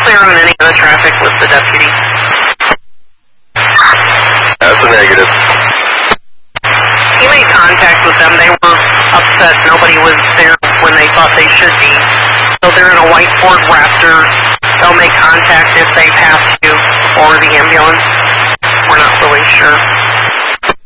clear on any other traffic with the deputy? That's a negative. He made contact with them. They were upset nobody was there when they thought they should be. So they're in a white Ford Raptor. They'll make contact if they pass you or the ambulance. We're not really sure.